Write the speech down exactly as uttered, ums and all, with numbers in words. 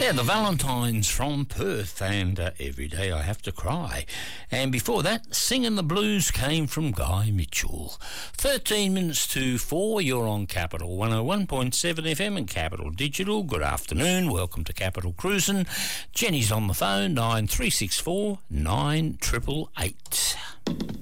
Yeah, the Valentines from Perth, and uh, Every Day I Have to Cry. And before that, Singing the Blues came from Guy Mitchell. thirteen minutes to four, you're on Capital one oh one point seven F M and Capital Digital. Good afternoon, welcome to Capital Cruising. Jenny's on the phone, nine three six four nine eight eight eight.